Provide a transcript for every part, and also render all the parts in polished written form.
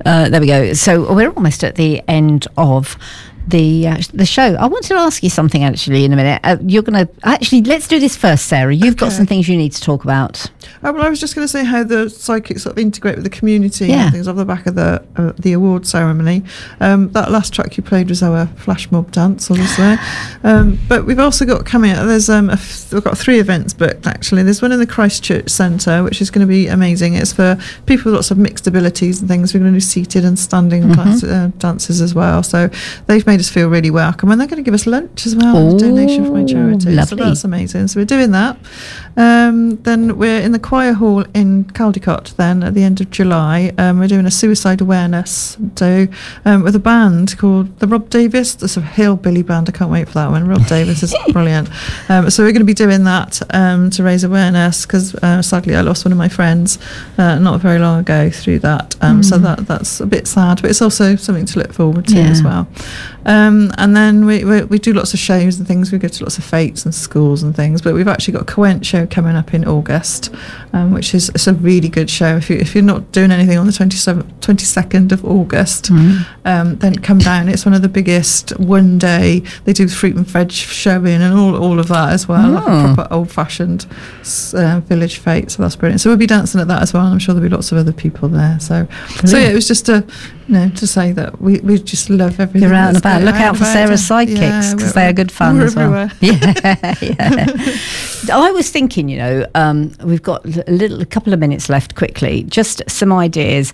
There we go. So we're almost at the end of the show. I wanted to ask you something actually in a minute. You're going to let's do this first, Sarah. You've got some things you need to talk about. Well, I was just going to say how the psychics sort of integrate with the community and things off the back of the award ceremony. That last track you played was our flash mob dance, obviously. But we've also got coming out. There's we've got 3 events booked actually. There's one in the Christchurch Centre, which is going to be amazing. It's for people with lots of mixed abilities and things. We're going to do seated and standing dances as well. So they've made us feel really welcome, and they're going to give us lunch as well, a donation for my charity. Lovely. So that's amazing. So we're doing that. Then we're in the choir hall in Caldicott then at the end of July. We're doing a suicide awareness do with a band called the Rob Davis. It's a hillbilly band. I can't wait for that one. Rob Davis is brilliant. So we're going to be doing that to raise awareness, because sadly I lost one of my friends not very long ago through that. So that's a bit sad, but it's also something to look forward to as well. And then we do lots of shows and things. We go to lots of fetes and schools and things, but we've actually got a Coent show coming up in August, which is it's a really good show. If you're not doing anything on the 22nd of August, then come down. It's one of the biggest one day. They do fruit and veg showing and all of that as well, like a proper old-fashioned village fete. So that's brilliant. So we'll be dancing at that as well, and I'm sure there'll be lots of other people there. So yeah, it was just to say that we just love everything. You're out and about. Look out for Sarah's sidekicks, because they are good fun as well. Everywhere. Yeah. I was thinking, we've got a couple of minutes left. Quickly, just some ideas.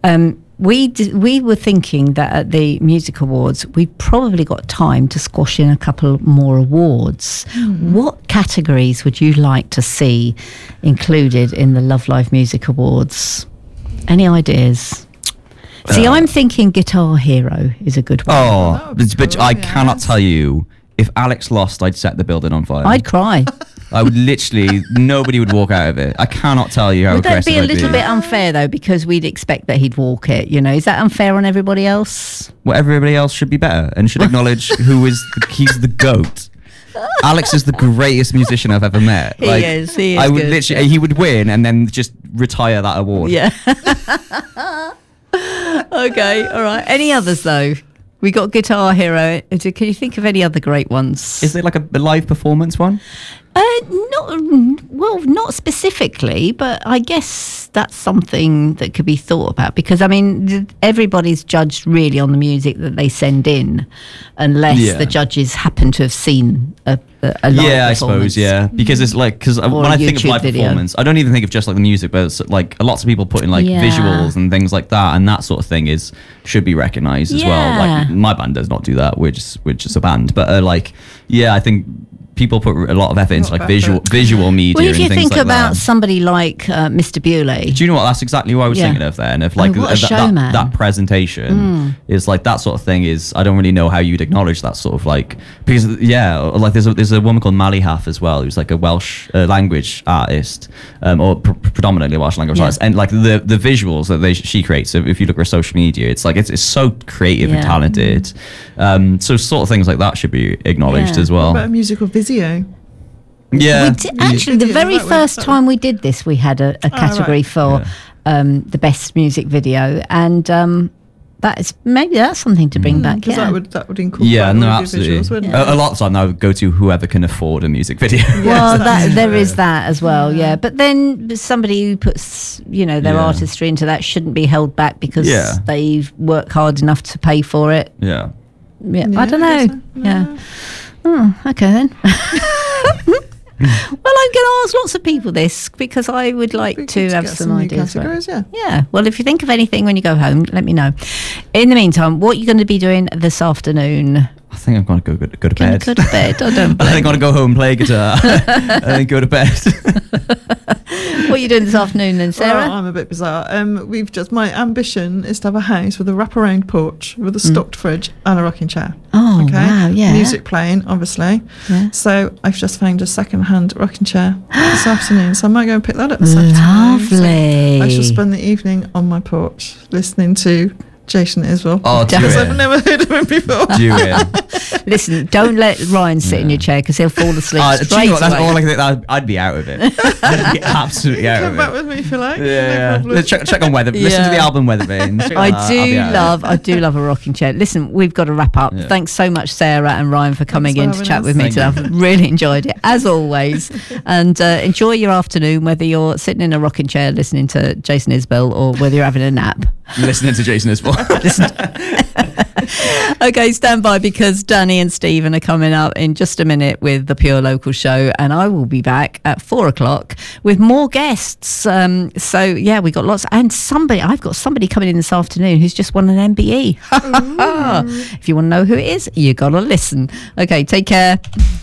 We were thinking that at the Music Awards, we've probably got time to squash in a couple more awards. What categories would you like to see included in the Love Life Music Awards? Any ideas? See, I'm thinking Guitar Hero is a good one. But I cannot tell you, if Alex lost, I'd set the building on fire. I'd cry. I would literally, nobody would walk out of it. I cannot tell you how aggressive I'd be. Would that be a little bit unfair, though, because we'd expect that he'd walk it, Is that unfair on everybody else? Well, everybody else should be better and should acknowledge he's the GOAT. Alex is the greatest musician I've ever met. He is I would good. literally, he would win and then just retire that award. Yeah. Okay, all right. Any others, though? We got Guitar Hero. Can you think of any other great ones? Is there like a live performance one? Not specifically, but I guess that's something that could be thought about, because everybody's judged really on the music that they send in, unless the judges happen to have seen a live performance. I suppose, because it's because when I think of live performance, I don't even think of just like the music, but it's like lots of people put in like visuals and things like that, and that sort of thing should be recognised as well. Like my band does not do that. We're just a band, but I think people put a lot of effort into like visual media. Well, if you and things think like about that. somebody like Mr. Bewley. Do you know what? That's exactly what I was thinking of then. If like that presentation is like that sort of thing is, I don't really know how you'd acknowledge that sort of like, because like there's a woman called Mally Haff as well, who's like a Welsh language artist, or predominantly Welsh language artist, and like the visuals that she creates. So if you look at her social media, it's like it's so creative and talented. So sort of things like that should be acknowledged as well. What about a musical Visio? Yeah, actually, the very first time we did this, we had a category for the best music video, and that's something to bring back. Because that would incorporate absolutely. Visuals, wouldn't it? A lot of the time, I would go to whoever can afford a music video. Well, there is that as well, But then somebody who puts, their artistry into that shouldn't be held back because they've worked hard enough to pay for it. Yeah, I don't know. Yeah. Oh, okay then. Well, I'm going to ask lots of people this, because I would like to have some ideas. Yeah. Well, if you think of anything when you go home, let me know. In the meantime, what are you going to be doing this afternoon? I think I'm going to go to bed. Go to bed. I don't blame I think I'm going to go home, play guitar, and then go to bed. What are you doing this afternoon then, Sarah? Well, I'm a bit bizarre. My ambition is to have a house with a wraparound porch with a stocked fridge and a rocking chair. Oh, wow, yeah. Music playing, obviously. Yeah. So I've just found a second-hand rocking chair this afternoon, so I might go and pick that up this afternoon. Lovely. So I shall spend the evening on my porch listening to Jason Isbell. Oh, because I've never heard of him before. Do it. Listen, don't let Ryan sit in your chair because he'll fall asleep straight away. That's all I think. I'd be out of it. I'd be absolutely out of it. Come back with me if you like. Yeah. No check on Weather. Listen to the album Weathervanes. I do love a rocking chair. Listen, we've got to wrap up. Yeah. Thanks so much, Sarah and Ryan, for coming in to chat with me today. I've really enjoyed it, as always. And enjoy your afternoon, whether you're sitting in a rocking chair listening to Jason Isbell or whether you're having a nap. Listening to Jason Isbell. Okay, stand by because Danny and Stephen are coming up in just a minute with the Pure Local Show, and I will be back at 4:00 with more guests. So yeah, we got lots, and I've got somebody coming in this afternoon who's just won an MBE. If you want to know who it is, you got to listen. Okay, take care.